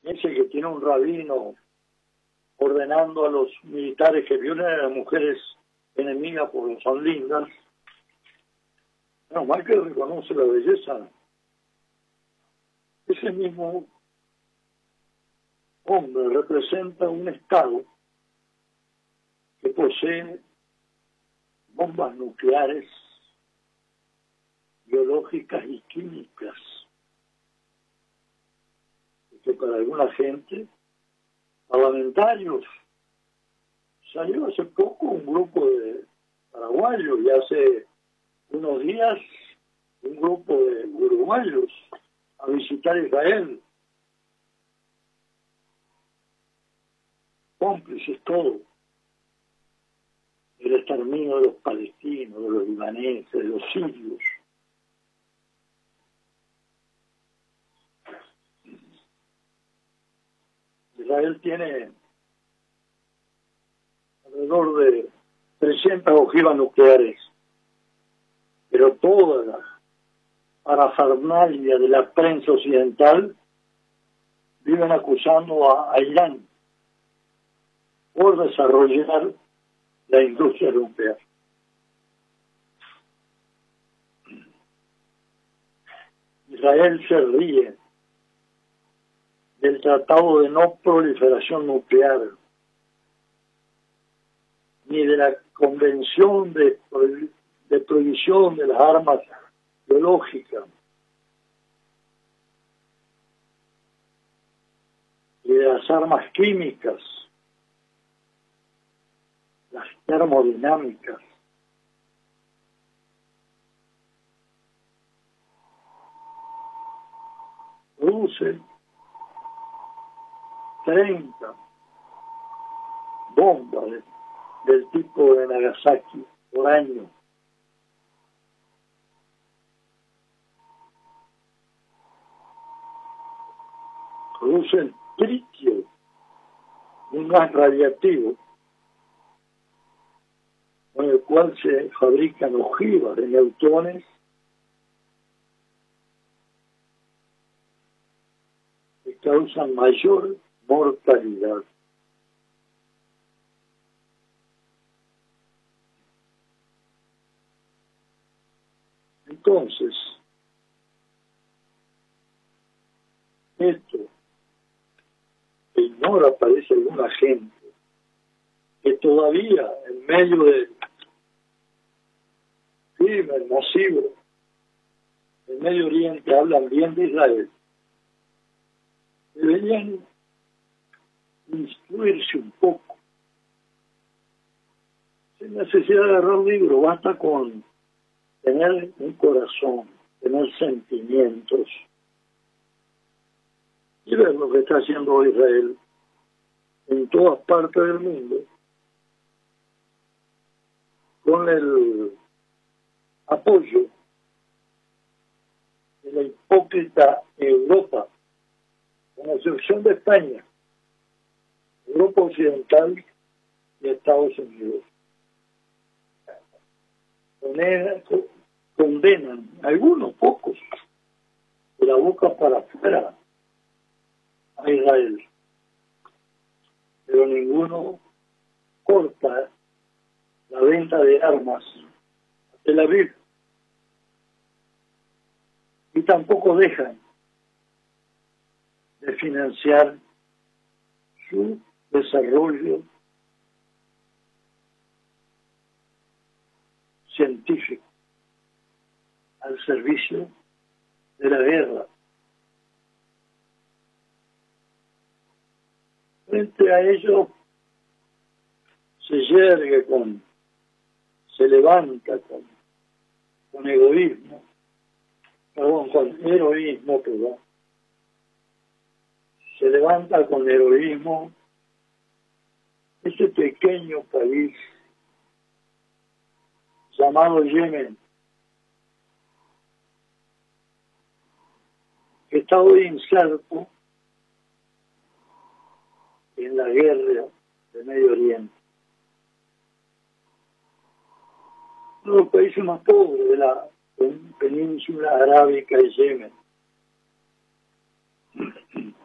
ese que tiene un rabino ordenando a los militares que violen a las mujeres enemigas porque son lindas. No, más que reconoce la belleza. Ese mismo hombre representa un Estado que posee bombas nucleares, biológicas y químicas, y que para alguna gente, parlamentarios, salió hace poco un grupo de paraguayos y hace unos días un grupo de uruguayos a visitar Israel, cómplices todos, el exterminio de los palestinos, de los libaneses, de los sirios. Israel tiene alrededor de 300 ojivas nucleares, pero toda la parafernalia de la prensa occidental viven acusando a Irán por desarrollar la industria nuclear. Israel se ríe del Tratado de No Proliferación Nuclear, ni de la Convención de Prohibición de las Armas Biológicas, y de las armas químicas, las termodinámicas. Produce 30 bombas del tipo de Nagasaki por año. Producen tritio, un gas radiactivo, con el cual se fabrican ojivas de neutrones que causan mayor mortalidad. Entonces, esto que ignora, parece alguna gente, que todavía en medio del crimen masivo del Medio Oriente hablan bien de Israel, deberían instruirse un poco. Sin necesidad de agarrar un libro, basta con tener un corazón, tener sentimientos y ver lo que está haciendo Israel en todas partes del mundo con el apoyo de la hipócrita Europa, con excepción de España, Europa Occidental y Estados Unidos. Condenan, algunos pocos, de la boca para afuera a Israel, pero ninguno corta la venta de armas a Tel Aviv y tampoco dejan de financiar su desarrollo científico al servicio de la guerra. Frente a ello se levanta con egoísmo, con heroísmo, se levanta con heroísmo este pequeño país llamado Yemen, que está hoy inserto en la guerra del Medio Oriente. Uno de los países más pobres de la península arábica es Yemen.